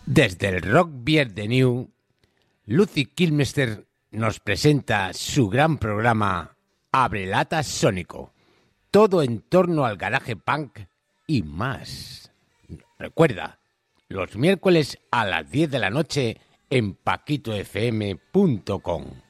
Desde el Rock Beer de New, Lucy Kilmester nos presenta su gran programa Abrelatas Sónico. Todo en torno al garaje punk y más. Recuerda, los miércoles a las 10 de la noche en paquitofm.com.